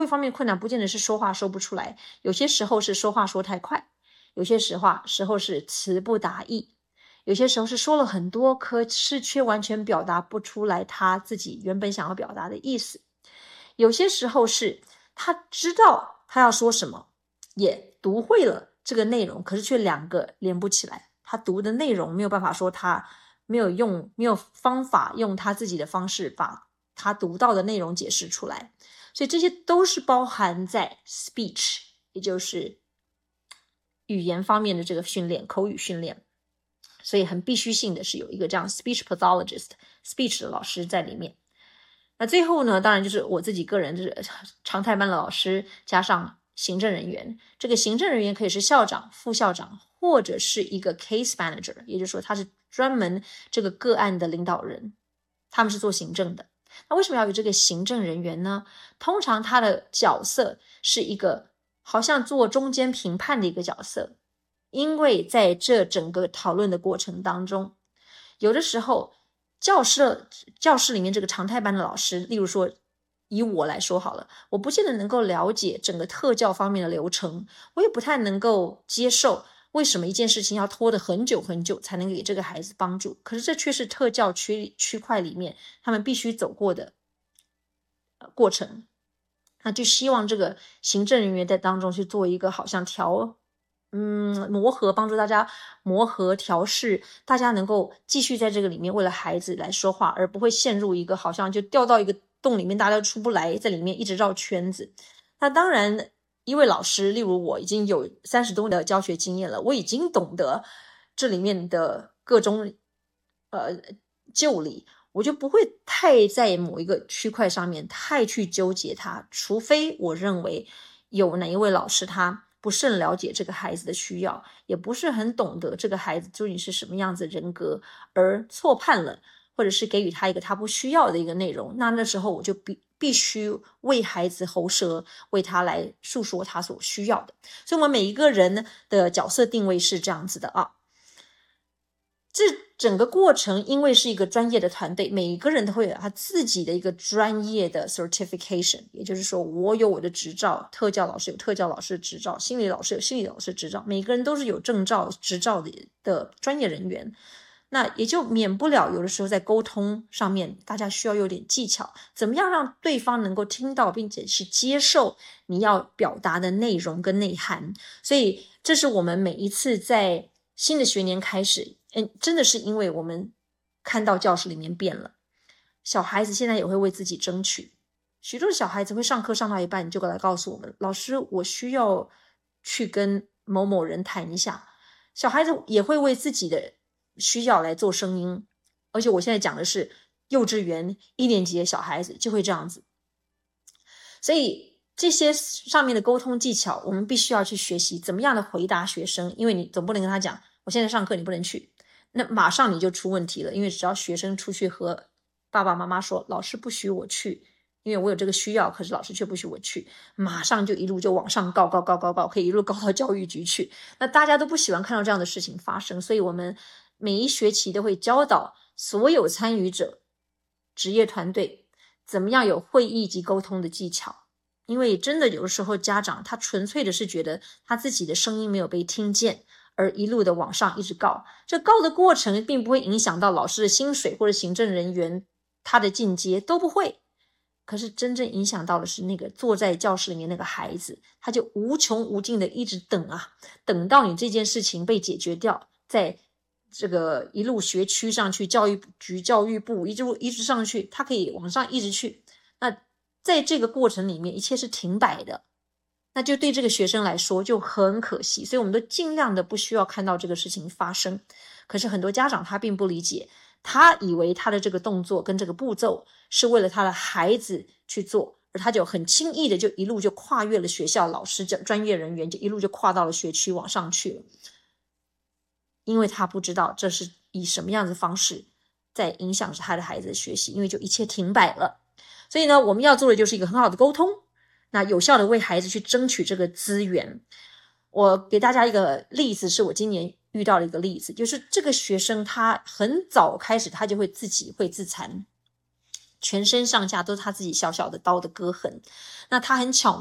一方面困难不见得是说话说不出来，有些时候是说话说太快，有些时候是词不达意，有些时候是说了很多，可是却完全表达不出来他自己原本想要表达的意思。有些时候是他知道他要说什么，也读会了这个内容，可是却两个连不起来，他读的内容没有办法说，他没有方法用他自己的方式把他读到的内容解释出来。所以这些都是包含在 speech， 也就是语言方面的这个训练，口语训练。所以很必须性的是有一个这样 speech pathologist speech 的老师在里面。那最后呢，当然就是我自己个人就是常态班的老师加上行政人员，这个行政人员可以是校长、副校长，或者是一个 case manager， 也就是说他是专门这个个案的领导人，他们是做行政的。那为什么要有这个行政人员呢？通常他的角色是一个好像做中间评判的一个角色，因为在这整个讨论的过程当中，有的时候教室里面这个常态班的老师，例如说以我来说好了，我不见得能够了解整个特教方面的流程，我也不太能够接受为什么一件事情要拖得很久很久才能给这个孩子帮助，可是这却是特教区块里面他们必须走过的过程。那就希望这个行政人员在当中去做一个好像磨合，帮助大家磨合调试，大家能够继续在这个里面为了孩子来说话，而不会陷入一个好像就掉到一个洞里面，大家都出不来，在里面一直绕圈子。那当然一位老师，例如我已经有30多年的教学经验了，我已经懂得这里面的各种旧理，我就不会太在某一个区块上面太去纠结它，除非我认为有哪一位老师他不甚了解这个孩子的需要，也不是很懂得这个孩子究竟是什么样子的人格，而错判了，或者是给予他一个他不需要的一个内容，那时候我就必须为孩子喉舌，为他来诉说他所需要的。所以我们每一个人的角色定位是这样子的啊。这整个过程因为是一个专业的团队，每一个人都会有他自己的一个专业的 certification， 也就是说我有我的执照，特教老师有特教老师的执照，心理老师有心理老师的执照，每个人都是有证照执照的专业人员。那也就免不了有的时候在沟通上面大家需要有点技巧，怎么样让对方能够听到并且是接受你要表达的内容跟内涵。所以这是我们每一次在新的学年开始，真的是因为我们看到教室里面变了，小孩子现在也会为自己争取。许多小孩子会上课上到一半，你就来告诉我们，老师我需要去跟某某人谈一下。小孩子也会为自己的需要来做声音，而且我现在讲的是幼稚园1年级的小孩子就会这样子。所以这些上面的沟通技巧我们必须要去学习怎么样的回答学生，因为你总不能跟他讲我现在上课你不能去，那马上你就出问题了。因为只要学生出去和爸爸妈妈说老师不许我去，因为我有这个需要，可是老师却不许我去，马上就一路就往上告，可以一路告到教育局去。那大家都不喜欢看到这样的事情发生，所以我们每一学期都会教导所有参与者职业团队怎么样有会议及沟通的技巧。因为真的有的时候家长他纯粹的是觉得他自己的声音没有被听见，而一路的往上一直告，这告的过程并不会影响到老师的薪水或者行政人员他的进阶，都不会。可是真正影响到的是那个坐在教室里面那个孩子，他就无穷无尽的一直等啊，等到你这件事情被解决掉，在这个一路学区上去，教育局教育部一直上去，他可以往上一直去。那在这个过程里面一切是停摆的，那就对这个学生来说就很可惜。所以我们都尽量的不需要看到这个事情发生。可是很多家长他并不理解，他以为他的这个动作跟这个步骤是为了他的孩子去做，而他就很轻易的就一路就跨越了学校老师专业人员，就一路就跨到了学区往上去了。因为他不知道这是以什么样的方式在影响着他的孩子的学习，因为就一切停摆了。所以呢，我们要做的就是一个很好的沟通，那有效的为孩子去争取这个资源。我给大家一个例子，是我今年遇到的一个例子，就是这个学生他很早开始他就会自己会自残， 全身上下都是他自己小小的刀的割痕。那他很巧